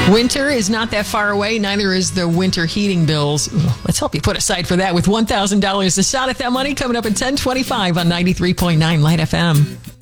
Winter is not that far away. Neither is the winter heating bills. Let's help you put aside for that with $1,000. A shot at that money coming up at 10:25 on 93.9 Light FM.